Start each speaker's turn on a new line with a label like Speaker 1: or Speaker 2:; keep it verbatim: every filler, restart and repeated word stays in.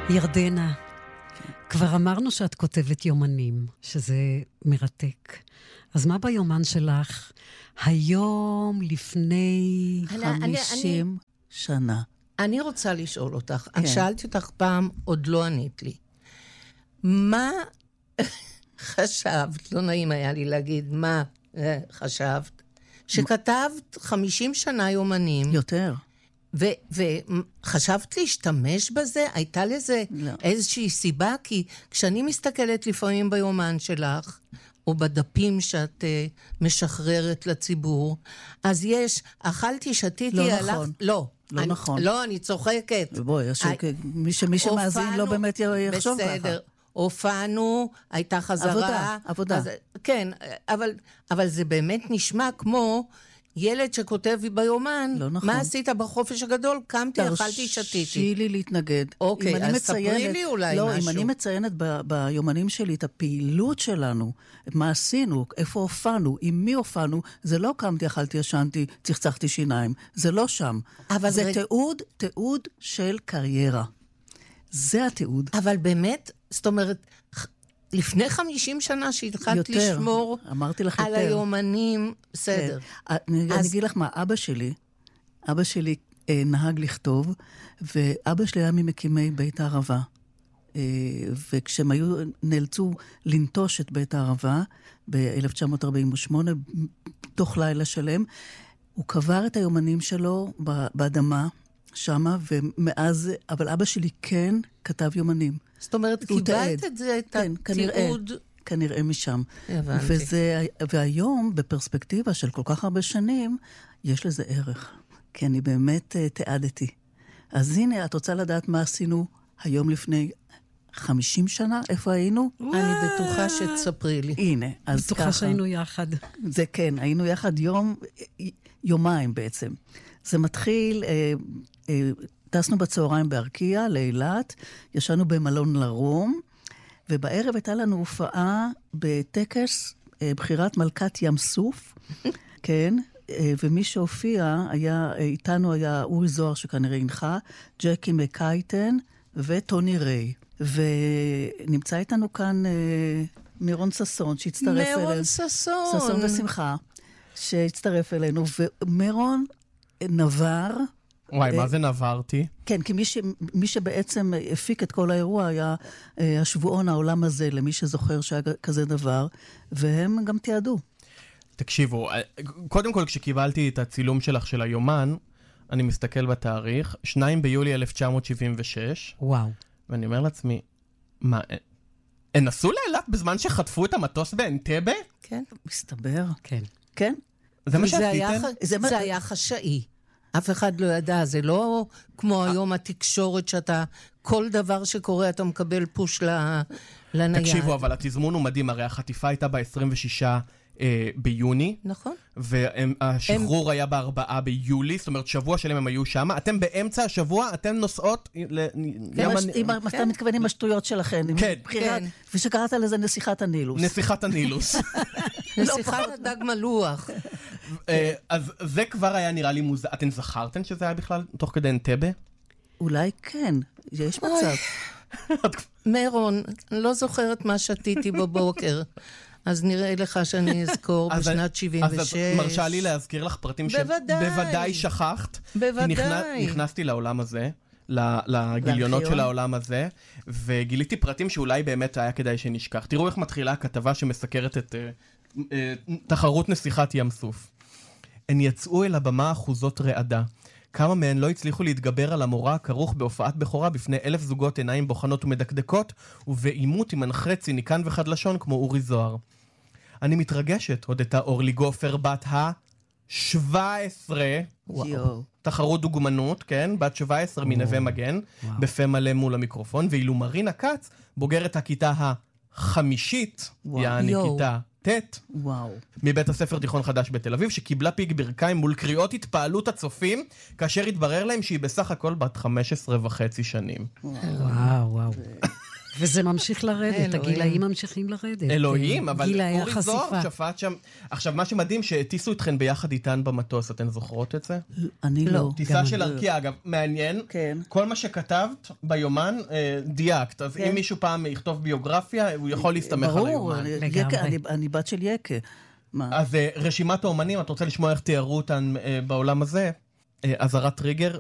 Speaker 1: ירדנה, כבר אמרנו שאת כותבת יומנים, שזה מרתק. אז מה ביומן שלך היום לפני
Speaker 2: חמישים שנה?
Speaker 3: אני רוצה לשאול אותך, אני שאלתי אותך פעם, עוד לא ענית לי. מה חשבת, לא נעים היה לי להגיד, מה חשבת, שכתבת חמישים שנה יומנים.
Speaker 2: יותר.
Speaker 3: וחשבת להשתמש בזה? הייתה לזה איזושהי סיבה? כי כשאני מסתכלת לפעמים ביומן שלך, או בדפים שאת משחררת לציבור, אז יש, אכלתי, שתיתי,
Speaker 2: לא
Speaker 3: הלך...
Speaker 2: נכון.
Speaker 3: לא.
Speaker 2: לא
Speaker 3: אני,
Speaker 2: נכון.
Speaker 3: לא, אני צוחקת.
Speaker 2: בואי, מי, מי שמאזין לא באמת יחשוב ככה.
Speaker 3: בסדר. הופענו, הייתה חזרה.
Speaker 2: עבודה, עבודה.
Speaker 3: אז, כן, אבל, אבל זה באמת נשמע כמו ילד שכותב ביומן,
Speaker 2: לא נכון.
Speaker 3: מה עשית בחופש הגדול? קמתי, אכלתי, שתיתי.
Speaker 2: תרשי לי להתנגד.
Speaker 3: אוקיי, אז ספרי לי אולי
Speaker 2: לא,
Speaker 3: משהו.
Speaker 2: אם אני מציינת ב, ביומנים שלי את הפעילות שלנו, מה עשינו, איפה הופענו, עם מי הופענו, זה לא קמתי, אכלתי, ישנתי, צחצחתי שיניים. זה לא שם. אבל זה רגע... תיעוד, תיעוד של קריירה. זה התיעוד.
Speaker 3: אבל באמת, זאת אומרת, לפני חמישים שנה שהתחלת לשמור
Speaker 2: אמרתי לך
Speaker 3: על
Speaker 2: יותר.
Speaker 3: היומנים, בסדר.
Speaker 2: כן. אני, אז... אני אגיד לך מה, אבא שלי, אבא שלי אה, נהג לכתוב, ואבא שלי היה ממקימי בית הערבה. אה, וכשהם היו, נאלצו לנטוש את בית הערבה, ב-אלף תשע מאות ארבעים ושמונה, תוך לילה שלם, הוא קבר את היומנים שלו באדמה, שמה, ומאז, אבל אבא שלי כן כתב יומנים.
Speaker 3: זאת אומרת, קיבלת את זה, את
Speaker 2: כן,
Speaker 3: התיעוד.
Speaker 2: כנראה משם.
Speaker 3: הבנתי.
Speaker 2: וזה, והיום, בפרספקטיבה של כל כך הרבה שנים, יש לזה ערך. כי אני באמת uh, תיעדתי. אז הנה, את רוצה לדעת מה עשינו היום לפני חמישים שנה? איפה היינו?
Speaker 3: אני בטוחה שתספרי לי.
Speaker 2: הנה, אז
Speaker 1: בטוחה
Speaker 2: ככה.
Speaker 1: שהיינו יחד.
Speaker 2: זה כן, היינו יחד יום, יומיים בעצם. זה מתחיל... Uh, uh, טסנו בצהריים בארקיה, לאילת, ישנו במלון לרום, ובערב הייתה לנו הופעה בטקס בחירת מלכת ים סוף, כן, ומי שהופיע היה, איתנו היה אורי זוהר שכנראה הנחה, ג'קי מקייטן וטוני ריי. ונמצא איתנו כאן מירון ססון, שהצטרף אלינו.
Speaker 3: מירון ססון.
Speaker 2: ססון ושמחה, שהצטרף אלינו, ומירון נבר,
Speaker 4: וואי, מה זה נברתי?
Speaker 2: כן, כי מי, ש, מי שבעצם הפיק את כל האירוע היה השבועון העולם הזה, למי שזוכר שהיה כזה דבר, והם גם תיעדו.
Speaker 4: תקשיבו, קודם כל כשקיבלתי את הצילום שלך של היומן, אני מסתכל בתאריך, שניים ביולי אלף תשע מאות שבעים ושש.
Speaker 1: וואו.
Speaker 4: ואני אומר לעצמי, מה, הם נסעו לאילת בזמן שחטפו את המטוס באנטבה?
Speaker 3: כן.
Speaker 2: מסתבר.
Speaker 1: כן.
Speaker 2: כן?
Speaker 4: זה מה
Speaker 3: זה היה,
Speaker 4: שעשיתם?
Speaker 3: זה, זה היה חשאי. אף אחד לא ידע, זה לא כמו היום התקשורת שאתה, כל דבר שקורה אתה מקבל פוש לנייד.
Speaker 4: תקשיבו, אבל התזמון הוא מדהים, הרי החטיפה הייתה ב-עשרים ושישה ביוני.
Speaker 3: נכון.
Speaker 4: והשחרור היה ב-ארבעה ביולי, זאת אומרת שבוע שלם הם היו שם. אתם באמצע השבוע, אתם נוסעות...
Speaker 2: אם אתה מתכוון עם השטויות שלכם.
Speaker 4: כן.
Speaker 2: ושקראת לזה נסיכת הנילוס.
Speaker 4: נסיכת הנילוס.
Speaker 3: נסיכת הדג מלוח.
Speaker 4: אז זה כבר היה נראה לי מוזר. אתן זכרתן שזה היה בכלל תוך כדי אנטבה?
Speaker 2: אולי כן, יש מצב.
Speaker 3: מירון, אני לא זוכרת מה שתיתי בבוקר. אז נראה לך שאני אזכור בשנת שבעים ושש.
Speaker 4: אז את מרשה לי להזכיר לך פרטים שבוודאי שכחת.
Speaker 3: בוודאי.
Speaker 4: נכנסתי לעולם הזה, לגיליונות של העולם הזה, וגיליתי פרטים שאולי באמת היה כדאי שנשכח. תראו איך מתחילה הכתבה שמסקרת את תחרות נסיכת ים סוף. הן יצאו אל הבמה אחוזות רעדה. כמה מהן לא הצליחו להתגבר על המורא הכרוך בהופעת בכורה בפני אלף זוגות עיניים בוחנות ומדקדקות, ובאימות עם מנחה ציניקן וחדלשון כמו אורי זוהר. אני מתרגשת, הודתה אורלי גופר, בת ה-שבע עשרה, תחרות דוגמנות, כן? בת שבע עשרה מנווה מגן, בפה מלא מול המיקרופון, ואילו מרינה קץ, בוגרת הכיתה החמישית, יעני כיתה תת,
Speaker 2: וואו.
Speaker 4: מבית הספר תיכון חדש בתל אביב, שקיבלה פיק ברכיים מול קריאות התפעלות הצופים, כאשר התברר להם שהיא בסך הכל בת חמש עשרה וחצי שנים.
Speaker 1: וואו, וואו. וזה ממשיך לרדת, הגילאים ממשיכים לרדת.
Speaker 4: אלוהים, אבל
Speaker 1: גילאי
Speaker 4: אורי
Speaker 1: החשיפה.
Speaker 4: זוהר שפט שם. עכשיו, מה שמדהים, שהטיסו אתכן ביחד איתן במטוס, אתן זוכרות את זה?
Speaker 2: אני לא.
Speaker 4: טיסה של ארקיע, אגב, מעניין.
Speaker 2: כן.
Speaker 4: כל מה שכתבת ביומן, אה, דייקת. אז אם מישהו פעם יכתוב ביוגרפיה, הוא יכול להסתמך על היומן.
Speaker 2: ברור, אני בת של יקה.
Speaker 4: אז רשימת האומנים, את רוצה לשמוע איך תיארו אותן בעולם הזה? אזהרת טריגר,